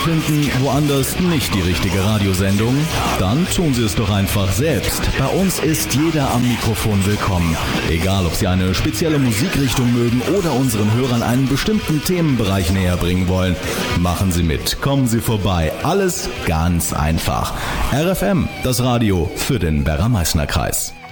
finden woanders nicht die richtige Radiosendung? Dann tun Sie es doch einfach selbst. Bei uns ist jeder am Mikrofon willkommen. Egal, ob Sie eine spezielle Musikrichtung mögen oder unseren Hörern einen bestimmten Themenbereich näher bringen wollen. Machen Sie mit, kommen Sie vorbei. Alles ganz einfach. RFM, das Radio für den Werra-Meißner-Kreis.